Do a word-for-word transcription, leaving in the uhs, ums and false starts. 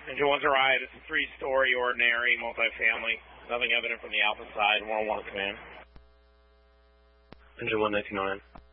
Engine one's arrived. It's a three-story ordinary multifamily. Nothing evident from the Alpha side. one oh one command. Engine one nineteen oh nine.